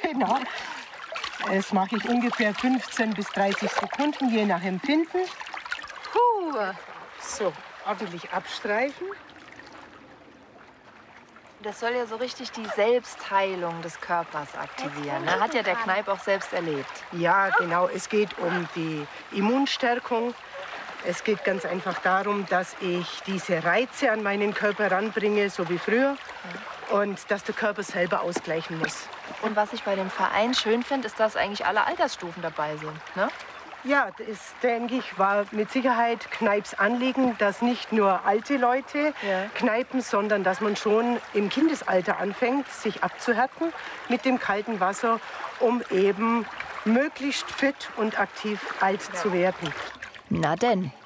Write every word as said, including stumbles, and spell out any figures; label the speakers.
Speaker 1: Genau. Das mache ich ungefähr fünfzehn bis dreißig Sekunden, je nach Empfinden.
Speaker 2: Puh.
Speaker 1: So, ordentlich abstreifen.
Speaker 2: Das soll ja so richtig die Selbstheilung des Körpers aktivieren. Ne? Hat ja der Kneipp auch selbst erlebt.
Speaker 1: Ja, genau. Es geht um die Immunstärkung. Es geht ganz einfach darum, dass ich diese Reize an meinen Körper ranbringe, so wie früher. Und dass der Körper selber ausgleichen muss.
Speaker 2: Und was ich bei dem Verein schön finde, ist, dass eigentlich alle Altersstufen dabei sind. Ne?
Speaker 1: Ja, das, denke ich, war mit Sicherheit Kneips Anliegen, dass nicht nur alte Leute
Speaker 2: Ja.
Speaker 1: kneipen, sondern dass man schon im Kindesalter anfängt, sich abzuhärten mit dem kalten Wasser, um eben möglichst fit und aktiv alt ja. zu werden.
Speaker 3: Na denn,